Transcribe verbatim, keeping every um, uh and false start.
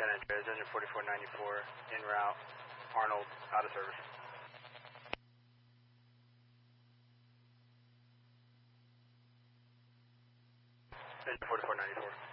San Andreas, engine forty-four ninety-four, en route, Arnold, out of service. Engine forty-four ninety-four.